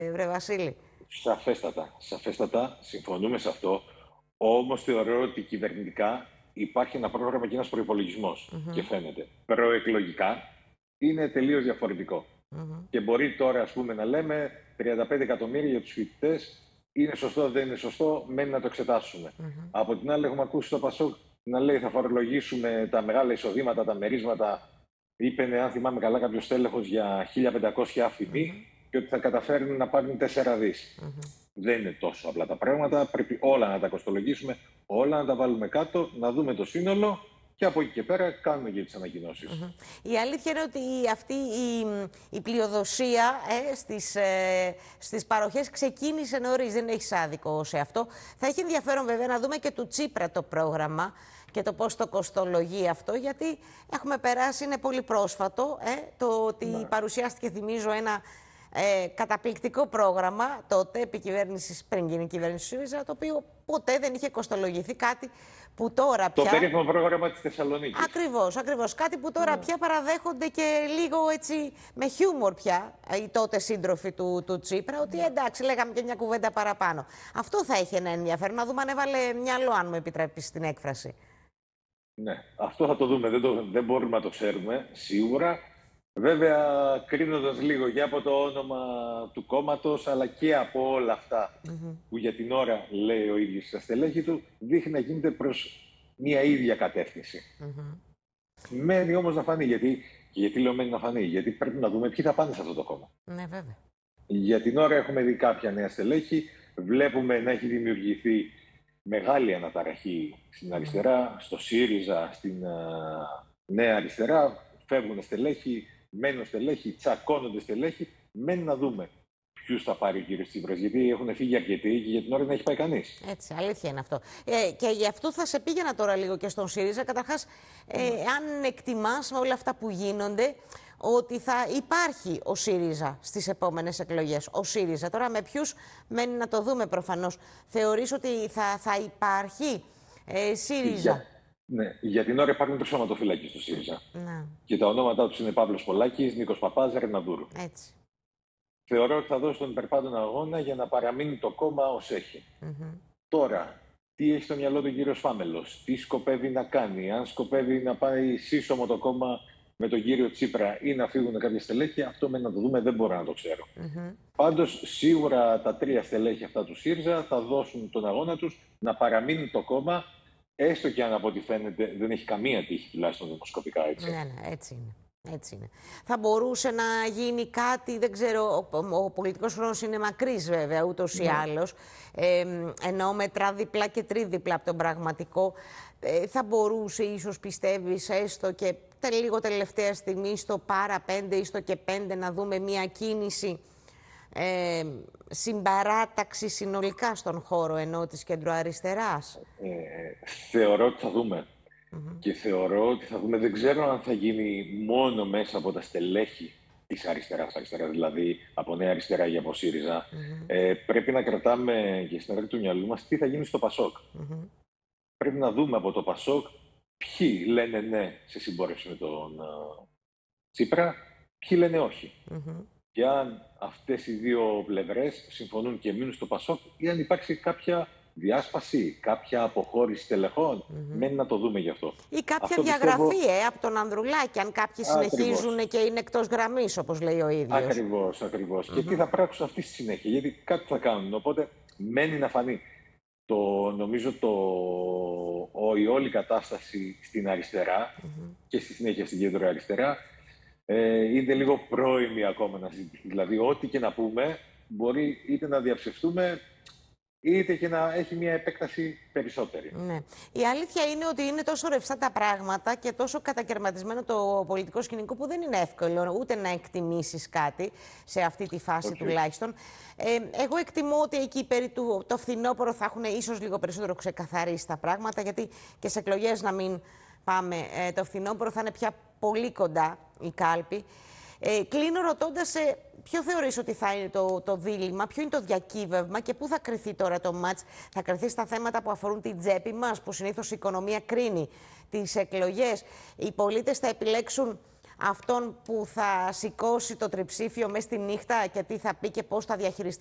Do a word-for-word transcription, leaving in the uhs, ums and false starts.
βρε Βασίλη. Σαφέστατα, σαφέστατα, συμφωνούμε σε αυτό. Όμως θεωρώ ότι κυβερνητικά υπάρχει ένα πρόγραμμα και ένας προϋπολογισμός. Mm-hmm. Και φαίνεται. Προεκλογικά είναι τελείως διαφορετικό. Mm-hmm. Και μπορεί τώρα, ας πούμε, να λέμε τριάντα πέντε εκατομμύρια για τους φοιτητές. Είναι σωστό, δεν είναι σωστό, μένει να το εξετάσουμε. Mm-hmm. Από την άλλη, έχουμε ακούσει το Πασόκ να λέει θα φορολογήσουμε τα μεγάλα εισοδήματα, τα μερίσματα. Είπε, αν θυμάμαι καλά, κάποιος τέλεχος για χίλια πεντακόσια αφημί mm-hmm. και ότι θα καταφέρουν να πάρουν τέσσερα δις. Mm-hmm. Δεν είναι τόσο απλά τα πράγματα. Πρέπει όλα να τα κοστολογήσουμε, όλα να τα βάλουμε κάτω, να δούμε το σύνολο και από εκεί και πέρα κάνουμε και τις ανακοινώσεις. Mm-hmm. Η αλήθεια είναι ότι αυτή η, η πλειοδοσία ε, στις, ε, στις παροχές ξεκίνησε νωρίς, δεν έχει άδικο σε αυτό. Θα έχει ενδιαφέρον βέβαια να δούμε και του Τσίπρα το πρόγραμμα και το πώς το κοστολογεί αυτό, γιατί έχουμε περάσει, είναι πολύ πρόσφατο, ε, το ότι ναι. παρουσιάστηκε, θυμίζω, ένα ε, καταπληκτικό πρόγραμμα τότε, επί κυβέρνησης, πριν γίνει η κυβέρνηση του ΣΥΡΙΖΑ, το οποίο ποτέ δεν είχε κοστολογηθεί, κάτι που τώρα πια... Το περίφημο πρόγραμμα της Θεσσαλονίκης. Ακριβώς, ακριβώς. Κάτι που τώρα ναι. πια παραδέχονται και λίγο έτσι με χιούμορ πια οι τότε σύντροφοι του, του Τσίπρα, ότι εντάξει, λέγαμε και μια κουβέντα παραπάνω. Αυτό θα έχει ένα ενδιαφέρον, να δούμε αν έβαλε μυαλό, αν μου επιτρέπεις την έκφραση. Ναι, αυτό θα το δούμε. Δεν, το, δεν μπορούμε να το ξέρουμε σίγουρα. Βέβαια, κρίνοντας λίγο και από το όνομα του κόμματος, αλλά και από όλα αυτά mm-hmm. που για την ώρα λέει ο ίδιος στα στελέχη του, δείχνει να γίνεται προς μια ίδια κατεύθυνση. Mm-hmm. Μένει όμως να φανεί. Γιατί, γιατί λέω μένει να φανεί, γιατί πρέπει να δούμε ποιοι θα πάνε σε αυτό το κόμμα. Ναι, βέβαια. Για την ώρα έχουμε δει κάποια νέα στελέχη, βλέπουμε να έχει δημιουργηθεί μεγάλη αναταραχή στην αριστερά, στο ΣΥΡΙΖΑ, στην uh, νέα αριστερά. Φεύγουν στελέχη, μένουν στελέχη, τσακώνονται στελέχη. Μένει να δούμε ποιους θα πάρει ο κύριος Τσίπρας, γιατί έχουν φύγει αρκετοί και για την ώρα δεν έχει πάει κανείς. Έτσι, αλήθεια είναι αυτό. Ε, και γι' αυτό θα σε πήγαινα τώρα λίγο και στον ΣΥΡΙΖΑ. Καταρχάς, ε, αν εκτιμάς με όλα αυτά που γίνονται, ότι θα υπάρχει ο ΣΥΡΙΖΑ στις επόμενες εκλογές. Ο ΣΥΡΙΖΑ. Τώρα με ποιους μένει να το δούμε προφανώς. Θεωρείς ότι θα, θα υπάρχει ε, ΣΥΡΙΖΑ. Για, ναι, για την ώρα υπάρχουν τρεις σωματοφύλακες στο ΣΥΡΙΖΑ. Να. Και τα ονόματά τους είναι Παύλος Πολάκης, Νίκος Παπάς, Ρεναδούρου. Έτσι. Θεωρώ ότι θα δώσει τον υπερπάντων αγώνα για να παραμείνει το κόμμα ως έχει. Mm-hmm. Τώρα, τι έχει στο μυαλό του κύριος Φάμελος, τι σκοπεύει να κάνει, αν σκοπεύει να πάει σύσσωμο το κόμμα με τον κύριο Τσίπρα ή να φύγουν κάποια στελέχη, αυτό με να το δούμε δεν μπορώ να το ξέρω. Mm-hmm. Πάντως, σίγουρα τα τρία στελέχη αυτά του ΣΥΡΙΖΑ θα δώσουν τον αγώνα τους να παραμείνει το κόμμα, έστω και αν από ό,τι φαίνεται δεν έχει καμία τύχη, τουλάχιστον δημοσκοπικά, έτσι. Ναι, ναι, έτσι είναι. Έτσι είναι. Θα μπορούσε να γίνει κάτι, δεν ξέρω, ο, ο πολιτικός χρόνος είναι μακρύς βέβαια, ούτως ή ναι. άλλως, ε, ενώ μετρά διπλά και τρίδιπλα από τον πραγματικό. Ε, θα μπορούσε ίσως, πιστεύεις, έστω και τε, λίγο τελευταία στιγμή στο παρά πέντε ή στο και πέντε να δούμε μια κίνηση ε, συμπαράταξη συνολικά στον χώρο ενώ της κεντροαριστεράς. Ε, θεωρώ ότι θα δούμε. Mm-hmm. Και θεωρώ ότι θα δούμε, δεν ξέρω αν θα γίνει μόνο μέσα από τα στελέχη της αριστεράς, αριστερά, δηλαδή από Νέα Αριστερά ή από ΣΥΡΙΖΑ. Mm-hmm. Ε, πρέπει να κρατάμε και στην άκρη του μυαλού μας τι θα γίνει στο Πασόκ. Mm-hmm. Πρέπει να δούμε από το Πασόκ ποιοι λένε ναι σε συμπόρευση με τον uh, Τσίπρα, ποιοι λένε όχι. Mm-hmm. Και αν αυτές οι δύο πλευρές συμφωνούν και μείνουν στο Πασόκ ή αν υπάρξει κάποια διάσπαση, κάποια αποχώρηση τελεχών, mm-hmm. μένει να το δούμε γι' αυτό. Ή κάποια αυτό διαγραφή πιστεύω... ε, από τον Ανδρουλάκη, αν κάποιοι Ακριβώς. συνεχίζουν και είναι εκτός γραμμής, όπως λέει ο ίδιος. Ακριβώς, ακριβώς. Mm-hmm. Και τι θα πράξουν αυτή στη συνέχεια, γιατί κάτι θα κάνουν. Οπότε μένει να φανεί. Το, νομίζω το, ο, η όλη κατάσταση στην αριστερά mm-hmm. και στη συνέχεια στην κέντρο αριστερά ε, είναι λίγο πρώιμη ακόμα να συζητηθεί. Δηλαδή, ό,τι και να πούμε μπορεί είτε να διαψευτούμε είτε και να έχει μια επέκταση περισσότερη. Ναι. Η αλήθεια είναι ότι είναι τόσο ρευστά τα πράγματα και τόσο κατακαιρματισμένο το πολιτικό σκηνικό που δεν είναι εύκολο ούτε να εκτιμήσεις κάτι σε αυτή τη φάση okay. τουλάχιστον. Ε, εγώ εκτιμώ ότι εκεί περί του το φθινόπωρο θα έχουν ίσως λίγο περισσότερο ξεκαθαρίσει τα πράγματα, γιατί και σε εκλογές να μην πάμε, ε, το φθινόπωρο θα είναι πια πολύ κοντά η κάλπη. Ε, κλείνω ρωτώντας σε ποιο θεωρείς ότι θα είναι το, το δίλημμα, ποιο είναι το διακύβευμα και πού θα κριθεί τώρα το μάτς. Θα κριθεί στα θέματα που αφορούν την τσέπη μας, που συνήθως η οικονομία κρίνει τις εκλογές. Οι πολίτες θα επιλέξουν αυτόν που θα σηκώσει το τριψήφιο μέσα στη νύχτα και τι θα πει και πώς θα διαχειριστεί